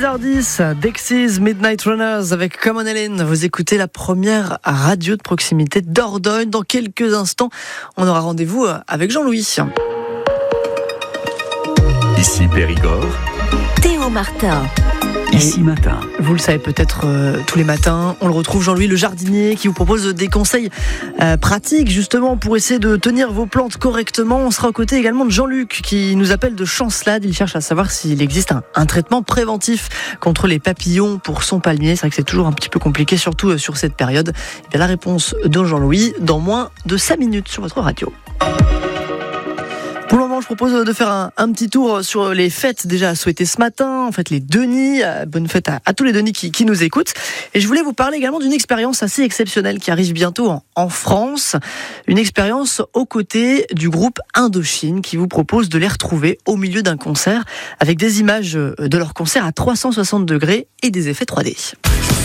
6h10, Dexys Midnight Runners avec Come On Hélène. Vous écoutez la première radio de proximité d'Ordogne. Dans quelques instants, on aura rendez-vous avec Jean-Louis. Ici Périgord. Théo Martin. Ici Matin. Vous le savez peut-être tous les matins, on le retrouve Jean-Louis le jardinier qui vous propose des conseils pratiques justement pour essayer de tenir vos plantes correctement. On sera aux côtés également de Jean-Luc qui nous appelle de Chancelade. Il cherche à savoir s'il existe un traitement préventif contre les papillons pour son palmier. C'est vrai que c'est toujours un petit peu compliqué, surtout sur cette période. Et bien, la réponse de Jean-Louis dans moins de 5 minutes sur votre radio. Pour le moment, je propose de faire un petit tour sur les fêtes déjà à souhaiter ce matin. En fait, les Denis. Bonne fête à tous les Denis qui nous écoutent. Et je voulais vous parler également d'une expérience assez exceptionnelle qui arrive bientôt en France. Une expérience aux côtés du groupe Indochine qui vous propose de les retrouver au milieu d'un concert avec des images de leur concert à 360 degrés et des effets 3D.